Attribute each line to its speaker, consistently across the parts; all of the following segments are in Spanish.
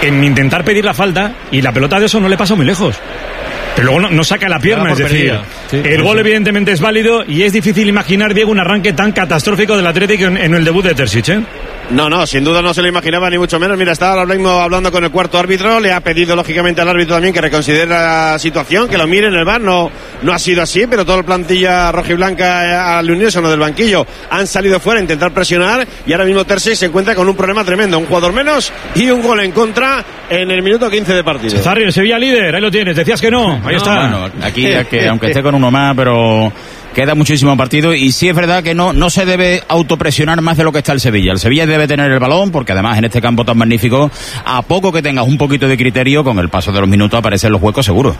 Speaker 1: en intentar pedir la falta, y la pelota de eso no le pasa muy lejos. Pero luego no saca la pierna, es decir, el gol evidentemente es válido y es difícil imaginar, Diego, un arranque tan catastrófico del Atlético en el debut de Terzic, ¿eh?
Speaker 2: No, sin duda no se lo imaginaba ni mucho menos. Mira, estaba ahora mismo hablando con el cuarto árbitro, le ha pedido lógicamente al árbitro también que reconsidere la situación, que lo mire en el VAR. No ha sido así, pero toda la plantilla rojiblanca al unísono del banquillo han salido fuera a intentar presionar y ahora mismo Terzic se encuentra con un problema tremendo, un jugador menos y un gol en contra en el minuto 15 de partido.
Speaker 1: Zarri, el Sevilla líder, ahí lo tienes, decías que no, ahí está.
Speaker 3: Bueno, aquí aunque esté con uno más, pero queda muchísimo partido y sí es verdad que no se debe autopresionar más de lo que está el Sevilla. El Sevilla debe tener el balón porque además en este campo tan magnífico, a poco que tengas un poquito de criterio, con el paso de los minutos aparecen los huecos seguros.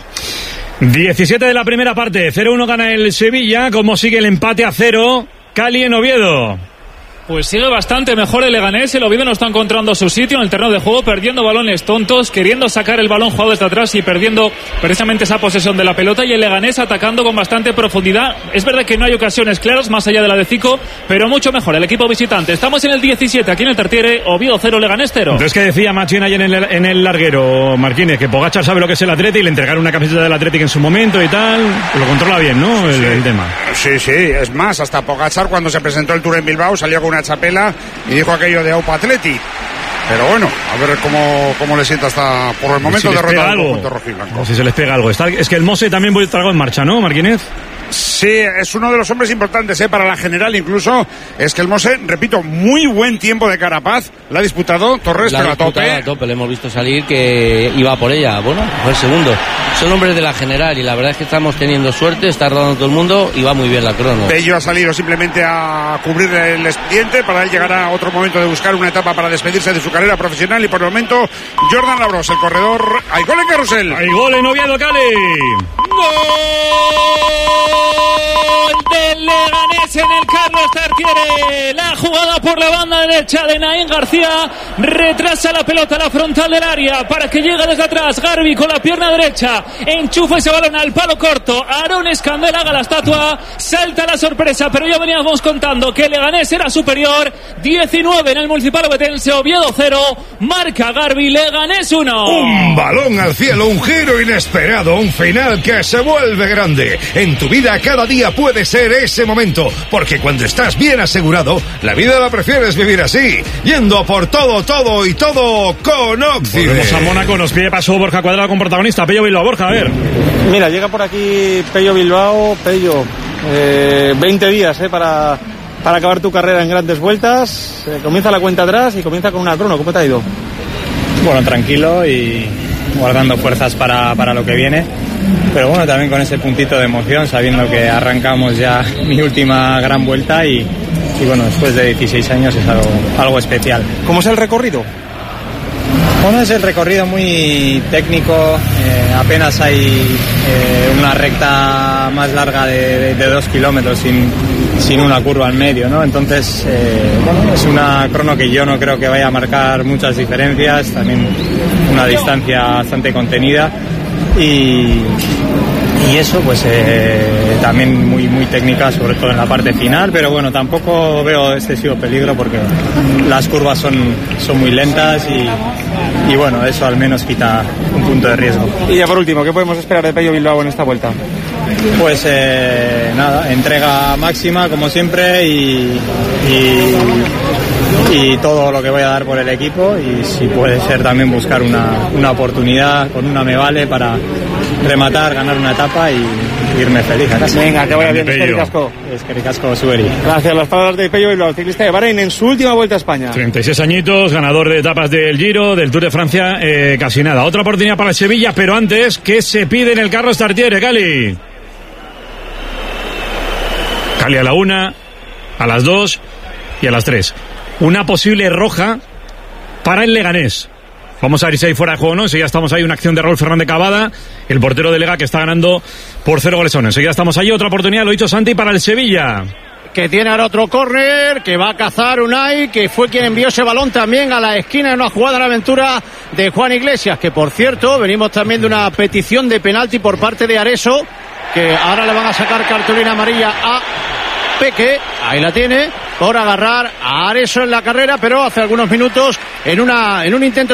Speaker 1: 17 de la primera parte, 0-1 gana el Sevilla. ¿Cómo sigue el empate a 0? Cali en Oviedo.
Speaker 4: Pues sigue bastante mejor el Leganés. El Oviedo no está encontrando su sitio en el terreno de juego, perdiendo balones tontos, queriendo sacar el balón jugado desde atrás y perdiendo precisamente esa posesión de la pelota, y el Leganés atacando con bastante profundidad. Es verdad que no hay ocasiones claras más allá de la de Zico, pero mucho mejor el equipo visitante. Estamos en el 17 aquí en el Tartiere. Oviedo 0, Leganés 0.
Speaker 1: Entonces, ¿qué decía Machín ayer en el larguero, Marquínez? Que Pogačar sabe lo que es el Atleti y le entregaron una camiseta del Atleti en su momento y tal. Lo controla bien, ¿no? El tema.
Speaker 5: Sí, es más, hasta Pogačar cuando se presentó el Tour en Bilbao salió con una chapela y dijo aquello de Aupa Atleti. Pero bueno, a ver cómo le sienta hasta por el momento
Speaker 1: si
Speaker 5: derrotado al conjunto rojiblanco.
Speaker 1: O si se les pega algo. Es que el Mose también vuelve trago en marcha, ¿no, Marquínez?
Speaker 5: Sí, es uno de los hombres importantes para la general, incluso es que el Mose, repito, muy buen tiempo de Carapaz, la ha disputado Torres, pero a tope.
Speaker 6: Le hemos visto salir que iba por ella, bueno, fue el segundo. Son hombres de la general y la verdad es que estamos teniendo suerte, está rodando todo el mundo y va muy bien la crono.
Speaker 5: Pello ha salido simplemente a cubrir el expediente, para él llegará otro momento de buscar una etapa para despedirse de su carrera profesional y por el momento Jordan Labros, el corredor. ¡Hay gol en Carrusel!
Speaker 1: ¡Hay gol en Oviedo, Cali!
Speaker 4: ¡Gol del Leganés en el Carlos Tartiere! La jugada por la banda derecha de Naín García, retrasa la pelota a la frontal del área para que llegue desde atrás Garbi con la pierna derecha, enchufa ese balón al palo corto, Aarón Escandel haga la estatua, salta la sorpresa, pero ya veníamos contando que el Leganés era superior. 19 en el Municipal Ovetense, Oviedo 0, marca Garbi, Leganés 1.
Speaker 7: Un balón al cielo, un giro inesperado, un final que se vuelve grande. En tu vida cada día puede ser ese momento, porque cuando estás bien asegurado, la vida la prefieres vivir así, yendo por todo con Occident.
Speaker 1: Volvemos a Mónaco, nos pide paso Borja Cuadrado con protagonista. Pello Bilbao, Borja, a ver.
Speaker 8: Mira, llega por aquí Pello Bilbao. Pello, 20 días para acabar tu carrera en grandes vueltas. Comienza la cuenta atrás y comienza con una crono. ¿Cómo te ha ido?
Speaker 9: Bueno, tranquilo y guardando fuerzas para lo que viene, pero bueno, también con ese puntito de emoción, sabiendo que arrancamos ya mi última gran vuelta y bueno, después de 16 años es algo especial.
Speaker 8: ¿Cómo es el recorrido?
Speaker 9: Bueno, es el recorrido muy técnico, apenas hay una recta más larga de 2 kilómetros sin una curva al medio, ¿no? Entonces, bueno, es una crono que yo no creo que vaya a marcar muchas diferencias, también una distancia bastante contenida y eso pues también muy técnica, sobre todo en la parte final, pero bueno, tampoco veo excesivo peligro porque las curvas son muy lentas y bueno, eso al menos quita un punto de riesgo.
Speaker 8: Y ya por último, ¿qué podemos esperar de Pello Bilbao en esta vuelta?
Speaker 9: Pues nada, entrega máxima como siempre y todo lo que voy a dar por el equipo, y si puede ser también buscar una oportunidad con una me vale para rematar, ganar una etapa y irme feliz a casa.
Speaker 8: Venga, que vaya bien.
Speaker 9: Eskerrik asko, Zuberi.
Speaker 8: Gracias. Las palabras de Pello Bilbao, ciclista de Bahrein en su última vuelta a España.
Speaker 1: 36 añitos, ganador de etapas del Giro, del Tour de Francia, casi nada. Otra oportunidad para el Sevilla, pero antes, ¿qué se pide en el Carlos Tartiere, Cali? Cali a la 1, a las 2 y a las 3. Una posible roja para el Leganés. Vamos a ver si hay fuera de juego o no. Enseguida estamos ahí, una acción de Raúl Fernández Cavada, el portero de Lega, que está ganando por 0 goles a 1. Enseguida estamos ahí, otra oportunidad, lo ha dicho Santi, para el Sevilla.
Speaker 2: Que tiene ahora otro córner, que va a cazar Unai, que fue quien envió ese balón también a la esquina en una jugada de la aventura de Juan Iglesias, que por cierto, venimos también de una petición de penalti por parte de Areso, que ahora le van a sacar cartulina amarilla a Peque, ahí la tiene, por agarrar a Areso en la carrera, pero hace algunos minutos en un intento